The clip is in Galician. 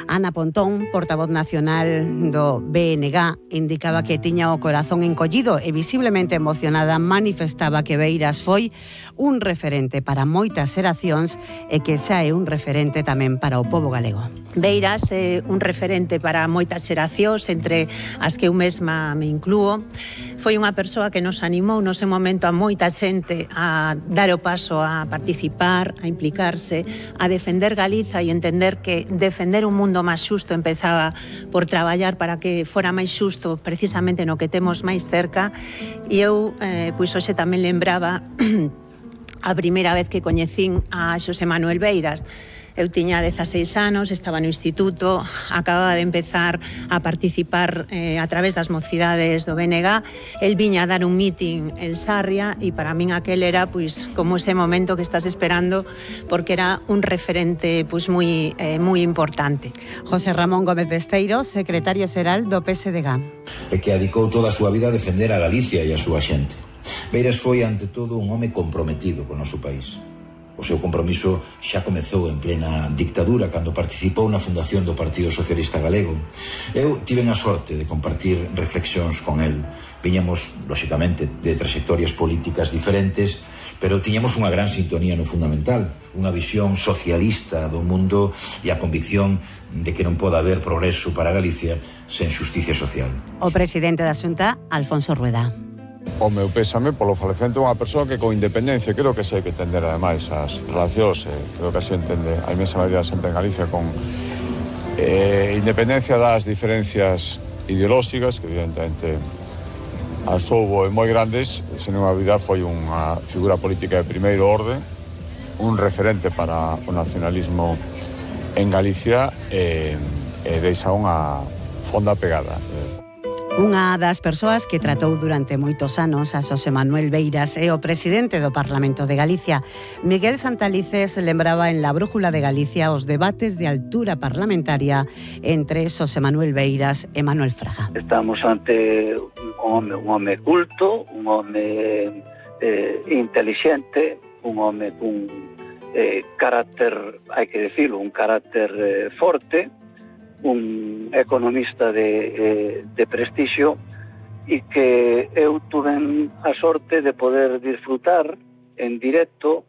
Ana Pontón, portavoz nacional do BNG, indicaba que tiña o corazón encollido e visiblemente emocionada manifestaba que Beiras foi un referente para moitas xeracións e que xa é un referente tamén para o pobo galego. Beiras é un referente para moitas xeracións, entre as que eu mesma me inclúo. Foi unha persoa que nos animou no seu momento a moita xente a dar o paso a participar, a implicarse, a defender Galiza e entender que defender un mundo máis xusto empezaba por traballar para que fora máis xusto precisamente no que temos máis cerca. E eu, pois hoxe tamén lembraba a primeira vez que coñecín a Xosé Manuel Beiras. Eu tiña 16 anos, estaba no instituto, acababa de empezar a participar a través das mocidades do BNG. El viña a dar un meeting en Sarria e para min aquel era pois como ese momento que estás esperando, porque era un referente pois moi importante. José Ramón Gómez Besteiro, secretario xeral do PSDG. E que adicou toda a súa vida a defender a Galicia e a súa xente. Beiras foi, ante todo, un home comprometido co noso país. O seu compromiso xa comezou en plena dictadura, cando participou na fundación do Partido Socialista Galego. Eu tiven a sorte de compartir reflexións con el. Viñamos, lóxicamente, de trayectorias políticas diferentes, pero tiñamos unha gran sintonía no fundamental, unha visión socialista do mundo e a convicción de que non pode haber progreso para Galicia sen xusticia social. O presidente da Xunta, Alfonso Rueda. O meu pésame polo falecemento unha persoa que con independencia creo que sei que entender ademais as relacións, creo que así entende a inmensa maioría da xente en Galicia con independencia das diferencias ideolóxicas que evidentemente as houbo e moi grandes. Sen unha vida foi unha figura política de primeiro orde, un referente para o nacionalismo en Galicia e deixa unha fonda pegada. Unha das persoas que tratou durante moitos anos a Xosé Manuel Beiras é o presidente do Parlamento de Galicia. Miguel Santalices lembraba en La Brújula de Galicia os debates de altura parlamentaria entre Xosé Manuel Beiras e Manuel Fraga. Estamos ante un home culto, un home inteligente, un home cun carácter, hai que decirlo, un carácter forte, un economista de prestixio e que eu tuve a sorte de poder disfrutar en directo